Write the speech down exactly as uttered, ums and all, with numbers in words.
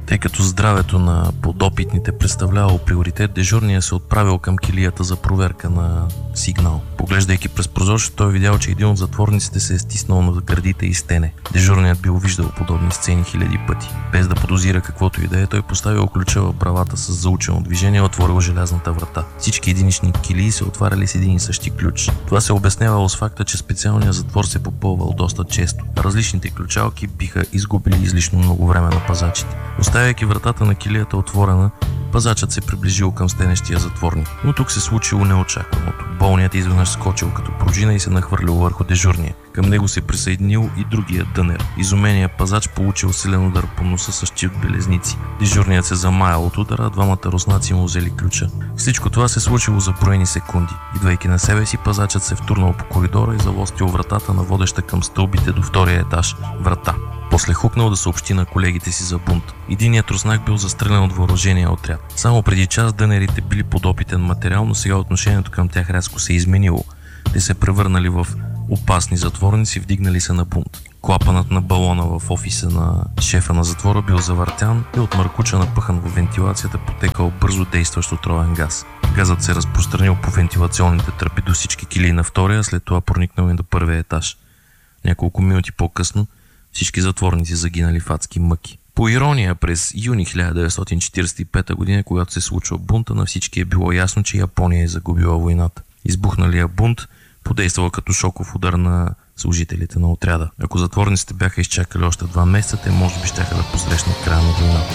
Тъй като здравето на подопитните представлявало приоритет, дежурният се отправил към килията за проверка на сигнал. Поглеждайки през прозорчето, той видял, че един от затворниците се е стиснал на гърдите и стене. Дежурният бил виждал подобни сцени хиляди пъти. Без да подозира каквото и да е, той поставил ключа в бравата с заучено движение и отворил желязната врата. Всички единични килии се отваряли с един и същи ключ. Това се обяснявало с факта, че специалният затвор се попълвал доста често. Различните ключалки биха изгубили излишно много време на пазачите. Оставяйки вратата на килията отворена, пазачът се приближил към стенещия затворник. Но тук се случило неочакваното. Болният изведнъж скочил като пружина и се нахвърлил върху дежурния. Към него се присъединил и другия дънер. Изуменият пазач получил силен удар по носа с чифт белезници. Дежурният се замаял от удара, а двамата руснаци му взели ключа. Всичко това се случило за броени секунди. Идвайки на себе си, пазачът се втурнал по коридора и залостил вратата на водеща към стълбите до втория етаж врата. После хукнал да съобщи на колегите си за бунт. Единият руснак бил застрелян от въоръжения отряд. Само преди час дънерите били подопитен материал, но сега отношението към тях рязко се изменило. Те се превърнали в опасни затворници, вдигнали се на бунт. Клапанът на балона в офиса на шефа на затвора бил завъртян и от маркуча напъхан във вентилацията потекал бързо действащ отровен газ. Газът се разпространил по вентилационните тръби до всички килии на втория, след това проникнал и до първия етаж. Няколко минути по-късно всички затворници загинали в адски мъки. По ирония, през юни хиляда деветстотин четиридесет и пета година, когато се случва бунта, на всички е било ясно, че Япония е загубила войната. Избухналия бунт подействала като шоков удар на служителите на отряда. Ако затворниците бяха изчакали още два месеца, те може би щяха да посрещнат края на войната.